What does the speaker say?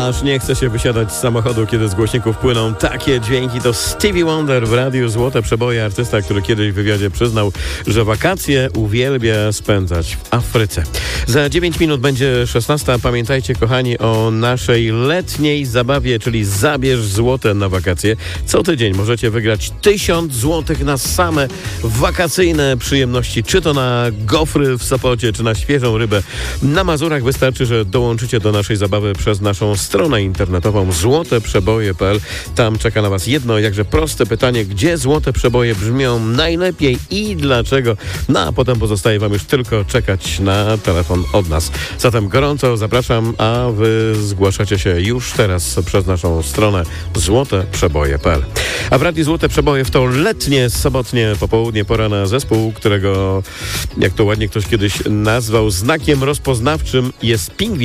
Aż nie chce się wysiadać z samochodu, kiedy z głośników płyną takie dźwięki. To Stevie Wonder w radiu Złote Przeboje, artysta, który kiedyś w wywiadzie przyznał, że wakacje uwielbia spędzać w Afryce. Za 9 minut będzie 16. Pamiętajcie, kochani, o naszej letniej zabawie, czyli Zabierz złote na wakacje. Co tydzień możecie wygrać 1000 złotych na same wakacyjne przyjemności, czy to na gofry w Sopocie, czy na świeżą rybę na Mazurach. Wystarczy, że dołączycie do naszej zabawy przez naszą stronę internetową złoteprzeboje.pl. Tam czeka na Was jedno, jakże proste pytanie, gdzie złote przeboje brzmią najlepiej i dlaczego. No a potem pozostaje Wam już tylko czekać na telefon od nas. Zatem gorąco zapraszam, a Wy zgłaszacie się już teraz przez naszą stronę złoteprzeboje.pl. A w Radiu Złote Przeboje w to letnie, sobotnie popołudnie pora na zespół, którego, jak to ładnie ktoś kiedyś nazwał, znakiem rozpoznawczym jest pingwin.